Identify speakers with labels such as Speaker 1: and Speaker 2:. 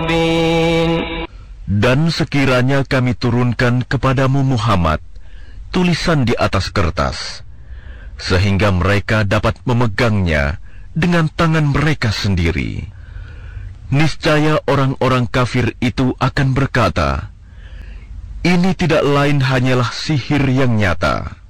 Speaker 1: مبين.
Speaker 2: Dan sekiranya kami turunkan kepadamu Muhammad tulisan di atas kertas, sehingga mereka dapat memegangnya dengan tangan mereka sendiri, niscaya orang-orang kafir itu akan berkata, ini tidak lain hanyalah sihir yang nyata.